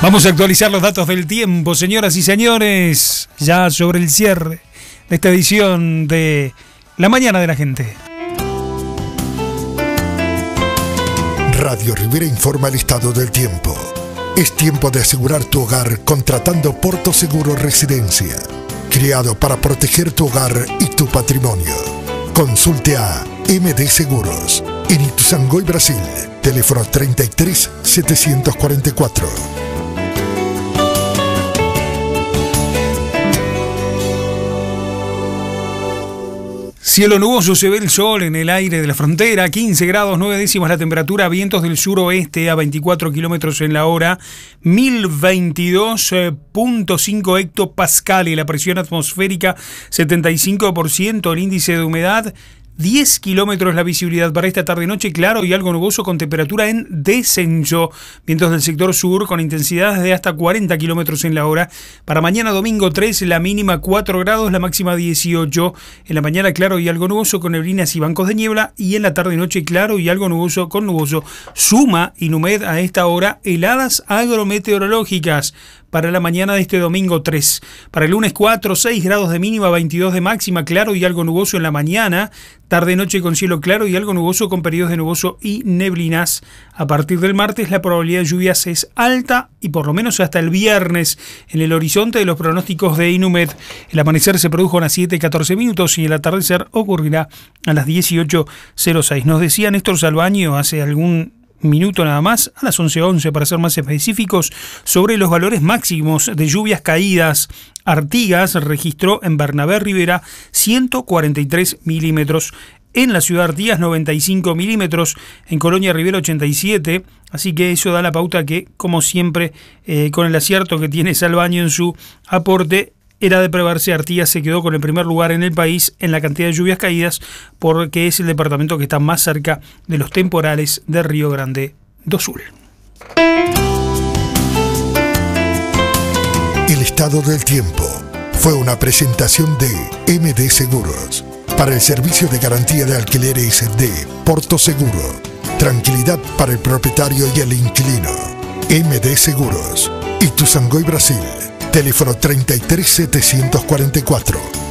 Vamos a actualizar los datos del tiempo, señoras y señores, ya sobre el cierre de esta edición de La Mañana de la Gente. Radio Rivera informa el estado del tiempo. Es tiempo de asegurar tu hogar contratando Porto Seguro Residencia, creado para proteger tu hogar y tu patrimonio. Consulte a MD Seguros en Ituzaingó, Brasil. Teléfono 33 744. Cielo nuboso, se ve el sol en el aire de la frontera, 15 grados 9 décimas la temperatura, vientos del suroeste a 24 kilómetros en la hora, 1022.5 hectopascales, la presión atmosférica 75%, el índice de humedad 10 kilómetros la visibilidad para esta tarde-noche, claro y algo nuboso con temperatura en descenso. Vientos del sector sur con intensidades de hasta 40 kilómetros en la hora. Para mañana domingo 3, la mínima 4 grados, la máxima 18. En la mañana claro y algo nuboso con neblinas y bancos de niebla. Y en la tarde-noche claro y algo nuboso con nuboso. Suma Inumed a esta hora heladas agrometeorológicas para la mañana de este domingo 3. Para el lunes 4, 6 grados de mínima, 22 de máxima, claro y algo nuboso en la mañana, tarde-noche con cielo claro y algo nuboso con periodos de nuboso y neblinas. A partir del martes la probabilidad de lluvias es alta y por lo menos hasta el viernes en el horizonte de los pronósticos de Inumed. El amanecer se produjo a las 7:14 minutos y el atardecer ocurrirá a las 18:06. Nos decía Néstor Salvaño hace algún minuto nada más, a las 11:11 para ser más específicos, sobre los valores máximos de lluvias caídas. Artigas registró en Bernabé Rivera 143 milímetros, en la ciudad de Artigas 95 milímetros, en Colonia Rivera 87, así que eso da la pauta que, como siempre, con el acierto que tiene Salvaño en su aporte, era de preverse. Artigas se quedó con el primer lugar en el país en la cantidad de lluvias caídas porque es el departamento que está más cerca de los temporales de Río Grande do Sul. El estado del tiempo fue una presentación de MD Seguros para el servicio de garantía de alquileres de Porto Seguro. Tranquilidad para el propietario y el inquilino. MD Seguros, Ituzaingó, Brasil. Teléfono 33 744.